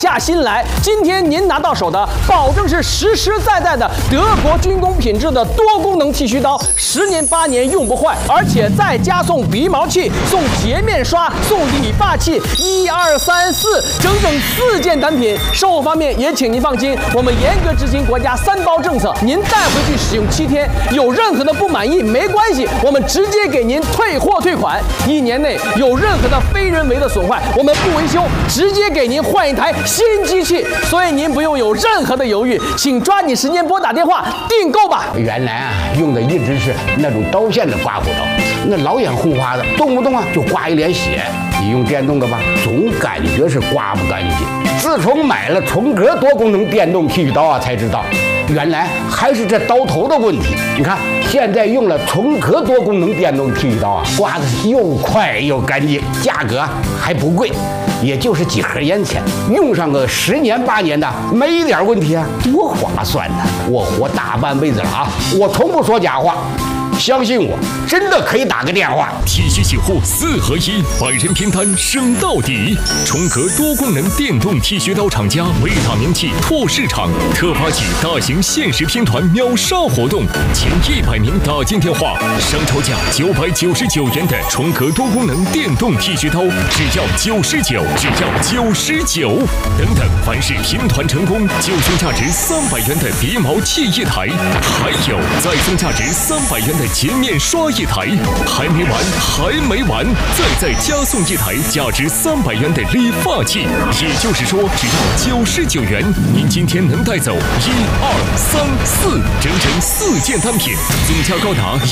下心来，今天您拿到手的，保证是实实在在的德国军工品质的多功能剃须刀，10年8年用不坏，而且再加送鼻毛器、送洁面刷、送理发器，1、2、3、4，整整4件单品。售后方面也请您放心，我们严格执行国家3包政策，您带回去使用7天，有任何的不满意没关系，我们直接给您退货退款。1年内有任何的非人为的损坏，我们不维修，直接给您换一台新机器，所以您不用有任何的犹豫，请抓紧时间拨打电话订购吧。 原来用的一直是那种刀片的刮胡刀，那老眼昏花的，动不动就刮一脸血。你用电动的吧，总感觉是刮不干净。自从买了重格多功能电动剃须刀才知道原来还是这刀头的问题。你看，现在用了重格多功能电动剃须刀刮的是又快又干净，价格还不贵，也就是几盒烟钱，用上个10年8年的没一点问题多划算呢！我活大半辈子了我从不说假话。相信我，真的可以打个电话。 剃须洗护4合1，百人拼单升到底。重格多功能电动剃须刀厂家为打名气拓市场，特发起大型限时拼团秒杀活动，前100名打进电话，商超价999元的重格多功能电动剃须刀，只要99，只要99。等等，凡是拼团成功，就送价值300元的鼻毛器1台，还有再送价值300元的洁面刷1台，还没完，还没完，再加送1台价值300元的理发器。也就是说，只要99元，您今天能带走1、2、3、4，整整4件单品，总价高达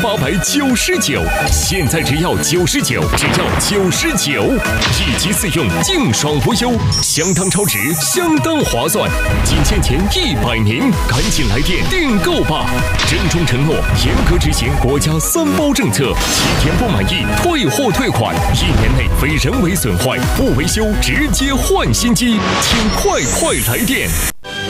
1899。现在只要99，只要99，1机4用，净爽无忧，相当超值，相当划算。仅限前100名，赶紧来电订购吧！郑重承诺，严格执行国家3包政策，7天不满意退货退款，1年内非人为损坏不维修直接换新机，请快来电